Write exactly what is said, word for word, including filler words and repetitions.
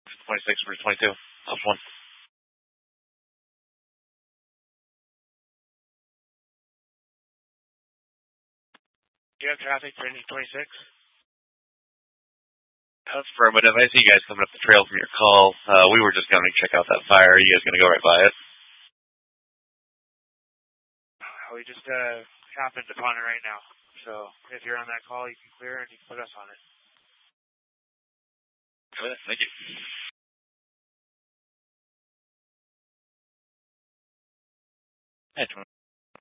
twenty-six for twenty-two. Up one. Do you have traffic for engine twenty-six? Affirmative. I see you guys coming up the trail from your call. Uh, we were just going to check out that fire. Are you guys going to go right by it? We just uh, happened upon it right now. So if you're on that call, you can clear and you can put us on it. Good. Thank you. Hey,